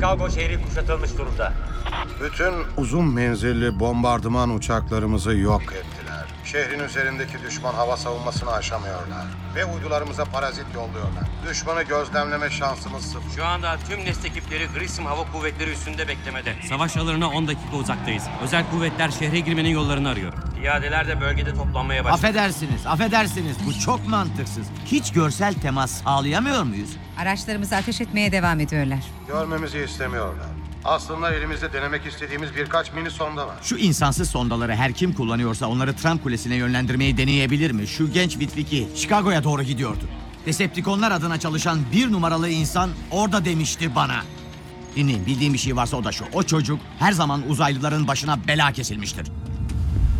Chicago şehri kuşatılmış durumda. Bütün uzun menzilli bombardıman uçaklarımızı yok ettiler. Şehrin üzerindeki düşman hava savunmasını aşamıyorlar. Ve uydularımıza parazit yolluyorlar. Düşmanı gözlemleme şansımız sıfır. Şu anda tüm nest ekipleri Grissom Hava Kuvvetleri üstünde beklemede. Savaş alanına 10 dakika uzaktayız. Özel kuvvetler şehre girmenin yollarını arıyor. Piyadeler de bölgede toplanmaya başladı. Affedersiniz. Bu çok mantıksız. Hiç görsel temas sağlayamıyor muyuz? Araçlarımızı ateş etmeye devam ediyorlar. Görmemizi istemiyorlar. Aslında elimizde denemek istediğimiz birkaç mini sonda var. Şu insansız sondaları her kim kullanıyorsa onları Trump Kulesi'ne yönlendirmeyi deneyebilir mi? Şu genç Vitviki Chicago'ya doğru gidiyordu. Decepticonlar adına çalışan 1 numaralı insan orada demişti bana. Dinleyin, bildiğim bir şey varsa o da şu. O çocuk her zaman uzaylıların başına bela kesilmiştir.